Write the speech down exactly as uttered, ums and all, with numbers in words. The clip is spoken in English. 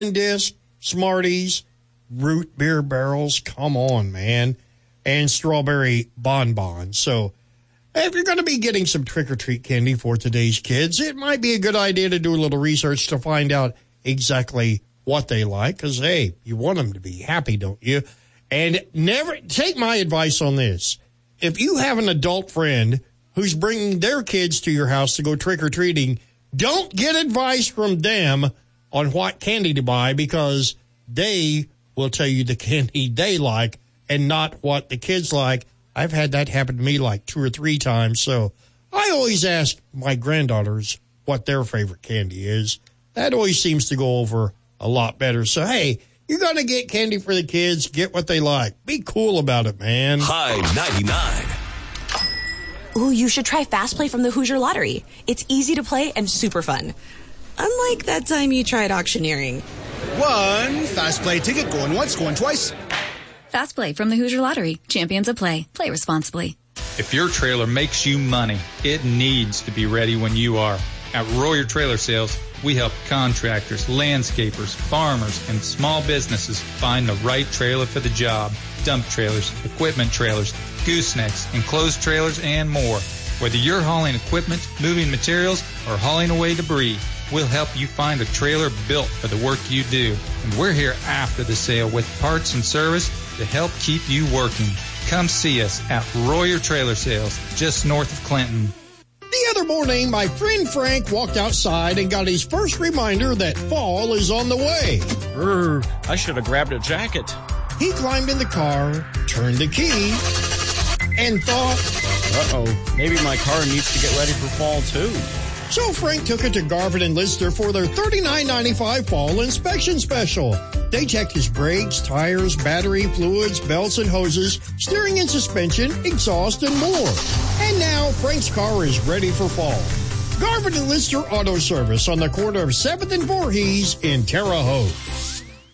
disc, Smarties, root beer barrels. Come on, man. And strawberry bonbons. So if you're going to be getting some trick-or-treat candy for today's kids, it might be a good idea to do a little research to find out exactly what they like. Because, hey, you want them to be happy, don't you? And never take my advice on this. If you have an adult friend who's bringing their kids to your house to go trick-or-treating, don't get advice from them on what candy to buy, because they will tell you the candy they like and not what the kids like. I've had that happen to me like two or three times. So I always ask my granddaughters what their favorite candy is. That always seems to go over a lot better. So, hey, you're going to get candy for the kids. Get what they like. Be cool about it, man. High ninety-nine. Ooh, you should try Fast Play from the Hoosier Lottery. It's easy to play and super fun. Unlike that time you tried auctioneering. One Fast Play ticket going once, going twice. Fast Play from the Hoosier Lottery. Champions of play. Play responsibly. If your trailer makes you money, it needs to be ready when you are. At Royer Trailer Sales, we help contractors, landscapers, farmers, and small businesses find the right trailer for the job. Dump trailers, equipment trailers, goosenecks, enclosed trailers, and more. Whether you're hauling equipment, moving materials, or hauling away debris, we'll help you find a trailer built for the work you do. And we're here after the sale with parts and service to help keep you working. Come see us at Royer Trailer Sales, just north of Clinton. The other morning, my friend Frank walked outside and got his first reminder that fall is on the way. Brr, I should have grabbed a jacket. He climbed in the car, turned the key, and thought, uh-oh, maybe my car needs to get ready for fall, too. So Frank took it to Garvin and Lister for their thirty-nine ninety-five fall inspection special. They checked his brakes, tires, battery, fluids, belts and hoses, steering and suspension, exhaust, and more. And now Frank's car is ready for fall. Garvin and Lister Auto Service on the corner of seventh and Voorhees in Terre Haute.